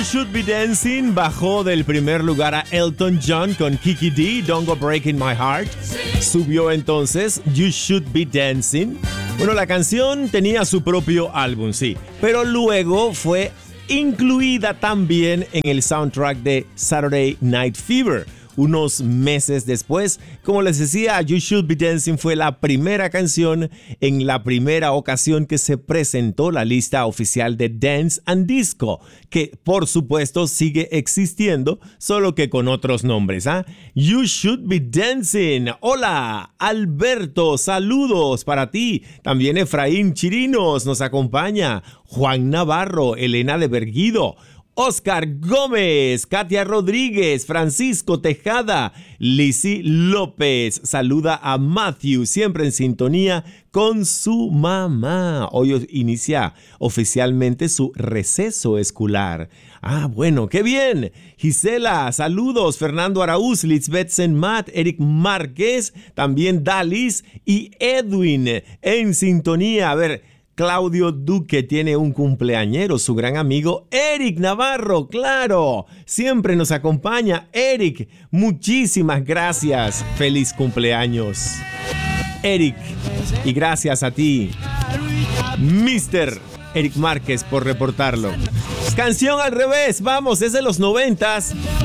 Should Be Dancing bajó del primer lugar a Elton John con Kiki D, Don't Go Breaking My Heart. Subió entonces You Should Be Dancing. Bueno, la canción tenía su propio álbum, sí, pero luego fue incluida también en el soundtrack de Saturday Night Fever. Unos meses después, como les decía, You Should Be Dancing fue la primera canción en la primera ocasión que se presentó la lista oficial de Dance and Disco, que por supuesto sigue existiendo, solo que con otros nombres. You Should Be Dancing. Hola, Alberto, saludos para ti. También Efraín Chirinos nos acompaña. Juan Navarro, Elena de Berguido, Oscar Gómez, Katia Rodríguez, Francisco Tejada, Lizzy López, saluda a Matthew, siempre en sintonía con su mamá. Hoy inicia oficialmente su receso escolar. Bueno, qué bien. Gisela, saludos. Fernando Araúz, Lisbeth Senmat, Eric Márquez, también Dalis y Edwin en sintonía. A ver, Claudio Duque tiene un cumpleañero, su gran amigo Eric Navarro, claro, siempre nos acompaña. Eric, muchísimas gracias, feliz cumpleaños, Eric, y gracias a ti, Mr. Eric Márquez, por reportarlo. Canción al revés, vamos, es de los 90s.